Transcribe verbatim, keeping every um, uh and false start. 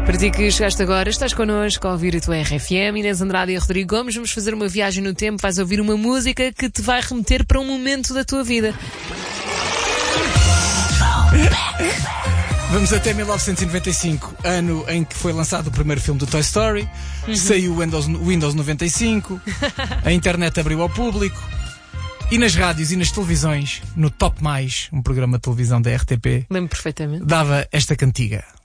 Para ti que chegaste agora, estás connosco a ouvir a tua R F M, Inês Andrade e Rodrigo Gomes. Vamos fazer uma viagem no tempo, vais ouvir uma música que te vai remeter para um momento da tua vida. Vamos até mil novecentos e noventa e cinco, ano em que foi lançado o primeiro filme do Toy Story, uhum. Saiu o Windows, Windows noventa e cinco, a internet abriu ao público, e nas rádios e nas televisões, no Top Mais, um programa de televisão da R T P, lembro perfeitamente, dava esta cantiga.